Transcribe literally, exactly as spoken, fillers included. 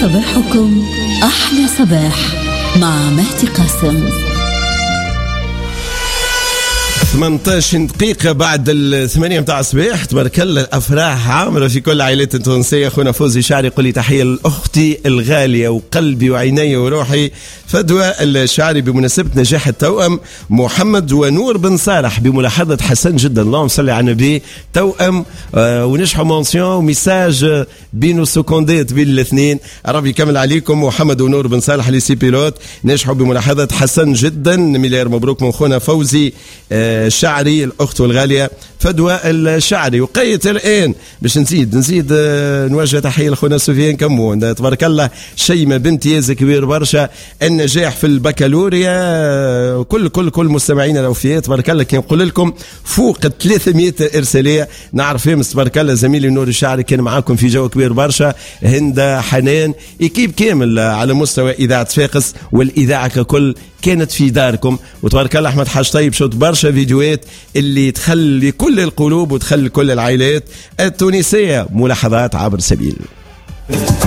صباحكم أحلى صباح مع مهدي قاسم. ثمانية عشر دقيقة بعد الثمانية متاع الصباح، تبارك الله الأفراح عامرة في كل العائلات التونسية. أخونا فوزي شعري يقول لي تحية لأختي الغالية وقلبي وعيني وروحي فدوى الشعري بمناسبة نجاح التوأم محمد ونور بن صالح بملاحظة حسن جدا، اللهم صل على النبي. توأم آه ونجحوا مونسيون وميساج بينو سكونديت بين الاثنين. ربي يكمل عليكم. محمد ونور بن صالح لي سي بيلوت نجحوا بملاحظة حسن جدا. مليار مبروك من أخونا فوزي آه الشعري الأخت الغالية فدوى الشعري. وقيت الآن باش نزيد نزيد نوجه تحية لأخونا سفيان كمون، تبارك الله شيمة بامتياز كبير برشا، النجاح في البكالوريا. كل كل كل مستمعينا الأوفياء تبارك الله كي نقول لكم فوق ثلاثمائة إرسالية. نعرف فيهم تبارك الله زميلي نور الشعري كان معاكم في جو كبير برشا، هند حنان إكيب كامل على مستوى إذاعة فاقس والإذاعة ككل كانت في داركم. وتبارك الله أحمد حاج طيب شوت برشا فيديوهات اللي تخلي كل القلوب وتخلي كل العائلات التونسية ملاحظات عبر سبيل